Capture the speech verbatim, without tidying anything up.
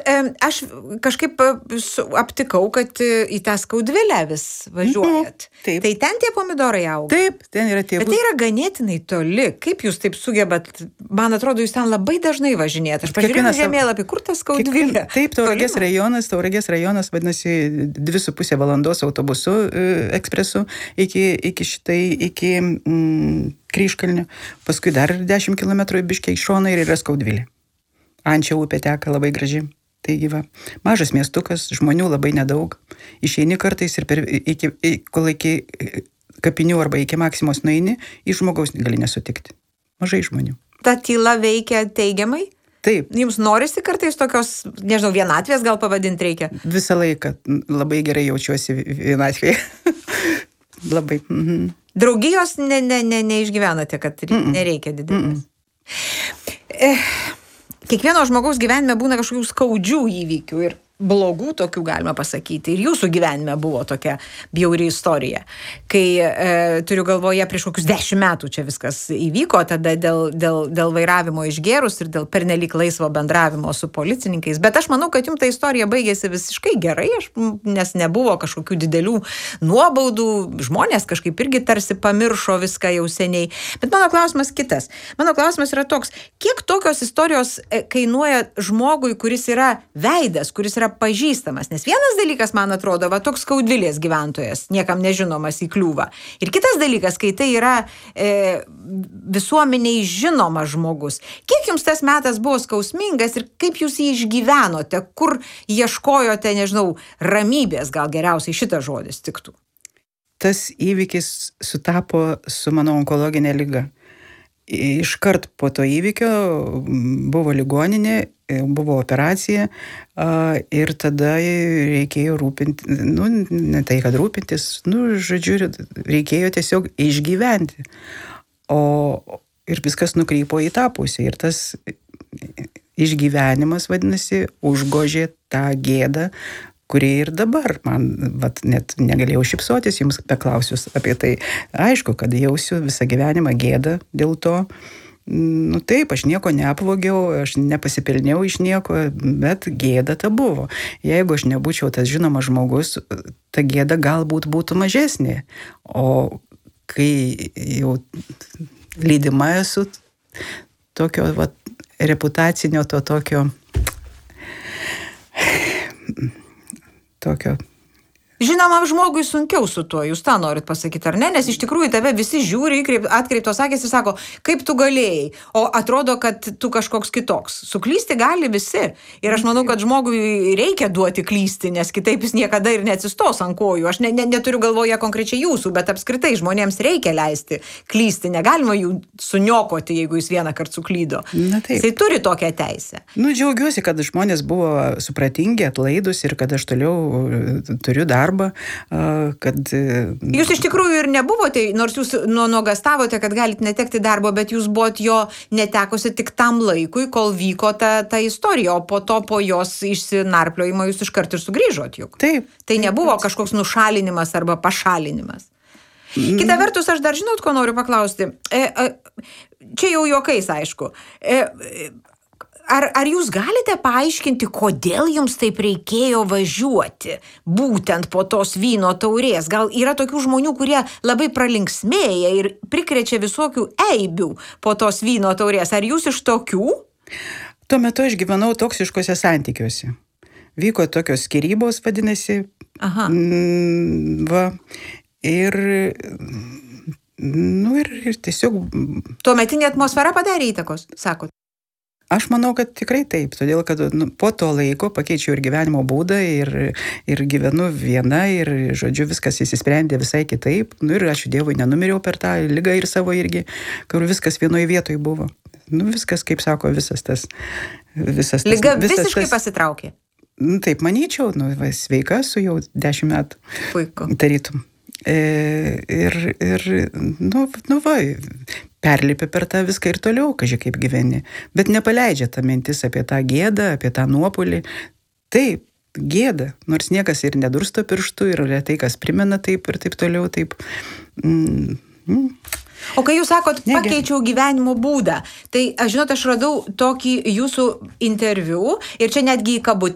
aš kažkaip aptikau, kad į tą Skaudvilę vis važiuojat. Taip. Tai ten tie pomidorai auga? Taip, ten yra tie. Bet tai yra ganėtinai toli. Kaip jūs taip sugebat? Man atrodo, jūs ten labai dažnai važinėjat. Aš pažiūrėjau žemėlapį, kur tas Skaudvilė? Taip, Tauragės rajonas, Tauragės rajonas vadinasi dvi su pusė valandos autobusu ekspresu iki, iki šitai, iki mm, Kryžkalnio. Paskui dar dešimt kilometrų biškiai iš šono ir yra Skaudvilė. Ančia upė teka labai graži. Taigi va, mažas miestukas, žmonių labai nedaug. Išeini kartais ir per, iki, kol iki kapinių arba iki Maksimos nueini, iš žmogaus gali nesutikti. Mažai žmonių. Ta tyla veikia teigiamai? Taip. Jums norisi kartais tokios, nežinau, vienatvės gal pavadinti reikia? Visą laiką labai gerai jaučiuosi vienatvėje. Labai. Mhm. Draugijos ne, ne, ne, neišgyvenate, kad Mm-mm. nereikia didelės. Eh, kiekvieno žmogaus gyvenime būna kažkokių skaudžių įvykių ir blogų tokių galima pasakyti. Ir jūsų gyvenime buvo tokia bjauri istorija. Kai e, turiu galvoje prieš kokius dešimt metų čia viskas įvyko, tada dėl, dėl, dėl vairavimo išgėrus ir dėl pernelyg laisvo bendravimo su policininkais. Bet aš manau, kad jums ta istorija baigėsi visiškai gerai, aš, nes nebuvo kažkokių didelių nuobaudų. Žmonės kažkaip irgi tarsi pamiršo viską jau seniai. Bet mano klausimas kitas. Mano klausimas yra toks, kiek tokios istorijos kainuoja žmogui, kuris yra veidas, kuris yra pažįstamas, nes vienas dalykas, man atrodo, va toks Skaudvilės gyventojas, niekam nežinomas įkliūva. Ir kitas dalykas, kai tai yra e, visuomeniai žinomas žmogus. Kiek jums tas metas buvo skausmingas ir kaip jūs jį išgyvenote, kur ieškojote, nežinau, ramybės, gal geriausiai šitas žodis tiktų? Tas įvykis sutapo su mano onkologinė liga. Iškart po to įvykio buvo ligoninė, buvo operacija ir tada reikėjo rūpinti, nu, ne tai, kad rūpintis, nu, žodžiu, reikėjo tiesiog išgyventi. O ir viskas nukrypo į tą pusę. Ir tas išgyvenimas, vadinasi, užgožė tą gėdą, kurie ir dabar man, vat, net negalėjau šypsotis jums paklausius apie tai. Aišku, kad jausiu visą gyvenimą gėdą dėl to. Nu taip, aš nieko neapvogiau, aš nepasipelniau iš nieko, bet gėda ta buvo. Jeigu aš nebūčiau tas žinomas žmogus, ta gėda galbūt būtų mažesnė. O kai jau lydima esu tokio vat, reputacinio, to tokio tokio. Žinoma, žmogui sunkiau su tuo, jūs tą norit pasakyti, ar ne? Nes iš tikrųjų tave visi žiūri, atkreiptos akys ir sako, kaip tu galėjai, o atrodo, kad tu kažkoks kitoks. Suklysti gali visi. Ir aš manau, kad žmogui reikia duoti klysti, nes kitaip jis niekada ir neatsistos ant kojų. Aš ne, ne, neturiu galvoje konkrečiai jūsų, bet apskritai žmonėms reikia leisti klysti. Negalima jų suniokoti, jeigu jis vieną kartą suklydo. Jisai turi tokią teisę. Nu, džiaugiuosi, kad žmonės buvo supratingi, atlaidus ir kad aš toliau turiu darbą. Kad... Jūs iš tikrųjų ir nebuvote, nors jūs nuogastavote, kad galite netekti darbo, bet jūs buvot jo netekusi tik tam laikui, kol vyko ta, ta istorija, o po to po jos išsinarpliojimo jūs iškart ir sugrįžot juk. Taip. Tai nebuvo kažkoks nušalinimas arba pašalinimas. Kita vertus, aš dar žinot, ko noriu paklausti. E, e, čia jau juokais, aišku. E, Ar, ar jūs galite paaiškinti, kodėl jums taip reikėjo važiuoti būtent po tos vyno taurės? Gal yra tokių žmonių, kurie labai pralinksmėja ir prikrečia visokių eibių po tos vyno taurės? Ar jūs iš tokių? Tuo metu aš gyvenau toksiškose santykiuose. Vyko tokios skyrybos, vadinasi. Aha. Va. Ir... Nu ir, ir tiesiog... Tuometinė atmosfera padarė įtakos, sakot? Aš manau, kad tikrai taip, todėl, kad nu, po to laiko pakeičiau ir gyvenimo būdą ir, ir gyvenu viena ir, žodžiu, viskas įsisprendė visai kitaip. Nu ir ačiū Dievui, nenumiriau per tą ligą ir savo irgi, kur viskas vienoje vietoje buvo. Nu viskas, kaip sako, visas tas... Visas tas Liga visas visiškai tas, pasitraukė? Nu, taip manyčiau, nu, va, sveika su jau dešimt metų. Puiku. Tarytum. E, ir, ir, nu, nu va, perlipi per tą viską ir toliau, kažkai kaip gyveni. Bet nepaleidžia ta mintis apie tą gėdą, apie tą nuopolį. Taip, gėda, nors niekas ir nedursto pirštų ir retai kas primena taip ir taip toliau, taip. Mm, mm. O kai jūs sakot, pakeičiau gyvenimo būdą, tai, aš žinot, aš radau tokį jūsų interviu ir čia netgi į kabutę